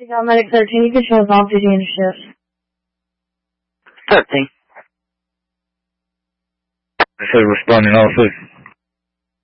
Seagull Medic 13, you can show us off duty and shift. 13. I said responding all 6.